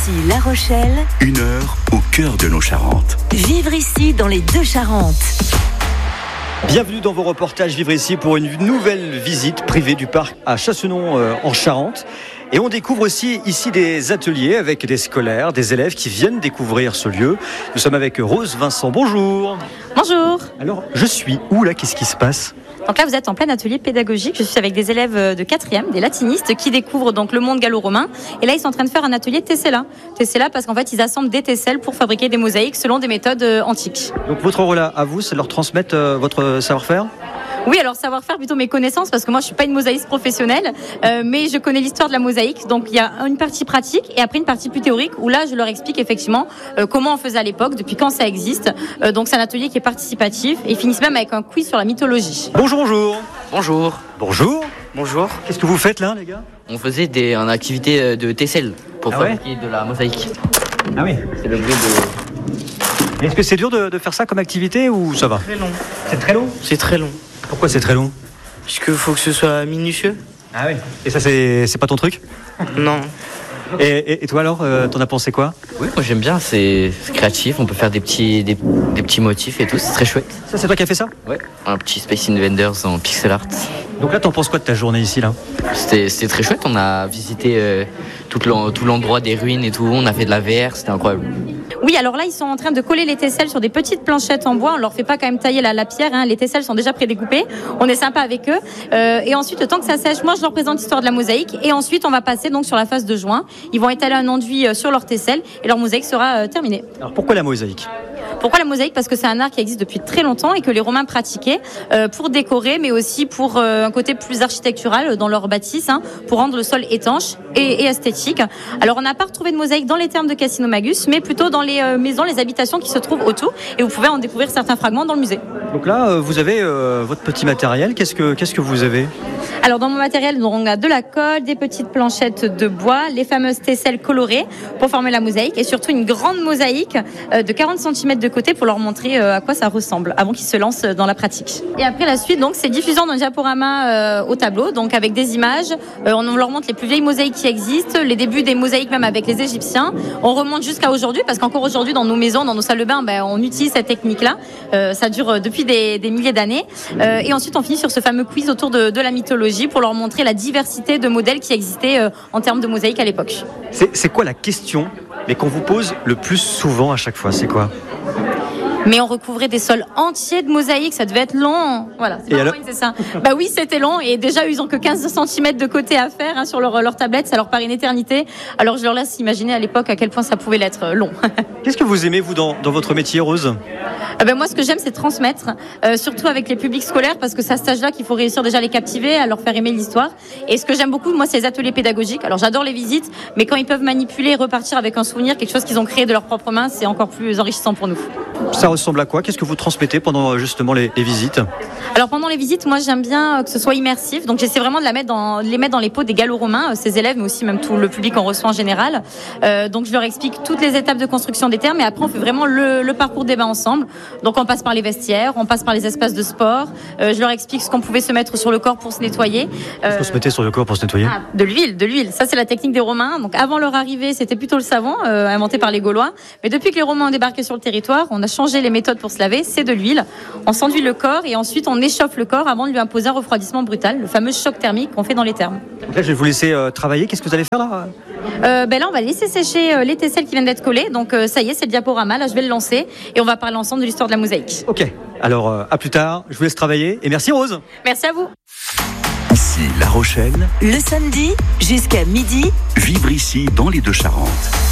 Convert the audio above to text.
ici La Rochelle, 1 heure au cœur de nos Charentes. vivre ici dans les deux Charentes. Bienvenue dans vos reportages Vivre ici pour une nouvelle visite privée du parc à Chassenon en Charente. Et on découvre aussi ici des ateliers avec des scolaires, des élèves qui viennent découvrir ce lieu. Nous sommes avec Rose Vincent. Bonjour. Bonjour. Alors, je suis où là? Qu'est-ce qui se passe? Donc là, vous êtes en plein atelier pédagogique. Je suis avec des élèves de 4e, des latinistes, qui découvrent donc le monde gallo-romain. Et là, ils sont en train de faire un atelier tessella. Tessella parce qu'en fait, ils assemblent des tesselles pour fabriquer des mosaïques selon des méthodes antiques. Donc votre rôle à vous, c'est de leur transmettre votre savoir-faire? Oui, alors savoir-faire plutôt mes connaissances, parce que moi je suis pas une mosaïste professionnelle, mais je connais l'histoire de la mosaïque. Donc il y a une partie pratique et après une partie plus théorique où là je leur explique effectivement comment on faisait à l'époque, depuis quand ça existe. Donc c'est un atelier qui est participatif et ils finissent même avec un quiz sur la mythologie. Bonjour, bonjour. Bonjour. Bonjour. Bonjour. Qu'est-ce que vous faites là, les gars? On faisait une activité de tesselle pour fabriquer de la mosaïque. Ah oui. C'est le but de... Est-ce que c'est dur de faire ça comme activité ou ça va? Très long. C'est très long? C'est très long. Pourquoi c'est très long? Parce qu'il faut que ce soit minutieux. Ah oui. Et ça, c'est pas ton truc? Non. Et toi alors, t'en as pensé quoi? Oui, moi j'aime bien, c'est créatif, on peut faire des petits motifs et tout, c'est très chouette. Ça, c'est toi qui as fait ça? Ouais. Un petit Space Invaders en pixel art. Donc là, t'en penses quoi de ta journée ici là? C'était très chouette, on a visité tout l'endroit des ruines et tout, on a fait de la VR, c'était incroyable. Oui, alors là ils sont en train de coller les tesselles sur des petites planchettes en bois. On leur fait pas quand même tailler la pierre, hein. Les tesselles sont déjà prédécoupées. On est sympa avec eux. Et ensuite, le temps que ça sèche, moi je leur présente l'histoire de la mosaïque. Et ensuite, on va passer donc sur la phase de joint. Ils vont étaler un enduit sur leur tesselle et leur mosaïque sera terminée. Alors pourquoi la mosaïque? Pourquoi la mosaïque? Parce que c'est un art qui existe depuis très longtemps et que les Romains pratiquaient pour décorer, mais aussi pour un côté plus architectural dans leur bâtisse, hein, pour rendre le sol étanche et esthétique. Alors on n'a pas retrouvé de mosaïque dans les thermes de Cassinomagus, mais plutôt dans les maisons, les habitations qui se trouvent autour. Et vous pouvez en découvrir certains fragments dans le musée. Donc là, vous avez votre petit matériel. Qu'est-ce que vous avez? Alors dans mon matériel, on a de la colle, des petites planchettes de bois, les fameuses tesselles colorées pour former la mosaïque et surtout une grande mosaïque de 40 cm de côté pour leur montrer à quoi ça ressemble avant qu'ils se lancent dans la pratique. Et après la suite, donc c'est diffusant dans un diaporama au tableau, donc avec des images. On leur montre les plus vieilles mosaïques qui existent, les débuts des mosaïques même avec les Égyptiens. On remonte jusqu'à aujourd'hui parce qu'encore aujourd'hui dans nos maisons, dans nos salles de bain, on utilise cette technique-là. Ça dure depuis des milliers d'années. Et ensuite on finit sur ce fameux quiz autour de la mythologie pour leur montrer la diversité de modèles qui existaient en termes de mosaïque à l'époque. C'est quoi la question mais qu'on vous pose le plus souvent à chaque fois? C'est quoi? Mais on recouvrait des sols entiers de mosaïques, ça devait être long. Voilà, c'est ça. Bah oui, c'était long et déjà ils ont que 15 cm de côté à faire hein, sur leur tablette, ça leur paraît une éternité. Alors je leur laisse imaginer à l'époque à quel point ça pouvait l'être long. Qu'est-ce que vous aimez vous dans votre métier, Rose? Moi ce que j'aime c'est transmettre, surtout avec les publics scolaires parce que c'est à cet âge-là qu'il faut réussir déjà à les captiver, à leur faire aimer l'histoire. Et ce que j'aime beaucoup moi c'est les ateliers pédagogiques. Alors j'adore les visites, mais quand ils peuvent manipuler et repartir avec un souvenir, quelque chose qu'ils ont créé de leurs propres mains, c'est encore plus enrichissant pour nous. Ça ressemble à quoi? Qu'est-ce que vous transmettez pendant justement les visites? Alors pendant les visites, moi j'aime bien que ce soit immersif, donc j'essaie vraiment de les mettre dans les peaux des gallo-romains, ces élèves, mais aussi même tout le public qu'on reçoit en général. Donc je leur explique toutes les étapes de construction des thermes, et après on fait vraiment le parcours des bains ensemble. Donc on passe par les vestiaires, on passe par les espaces de sport. Je leur explique ce qu'on pouvait se mettre sur le corps pour se nettoyer. Qu'est-ce qu'on se mettait sur le corps pour se nettoyer? De l'huile. Ça c'est la technique des Romains. Donc avant leur arrivée, c'était plutôt le savon inventé par les Gaulois. Mais depuis que les Romains ont débarqué sur le territoire, on a changé les méthodes pour se laver. C'est de l'huile. On s'enduit le corps et ensuite on échauffe le corps avant de lui imposer un refroidissement brutal, le fameux choc thermique qu'on fait dans les thermes. Donc là, je vais vous laisser travailler. Qu'est-ce que vous allez faire là? Là, on va laisser sécher les tesselles qui viennent d'être collées. Donc ça y est, c'est le diaporama. Là, je vais le lancer et on va parler ensemble de l'histoire de la mosaïque. Ok. Alors à plus tard. Je vous laisse travailler et merci Rose. Merci à vous. Ici La Rochelle, Le samedi, jusqu'à midi, vivre ici dans les deux Charentes.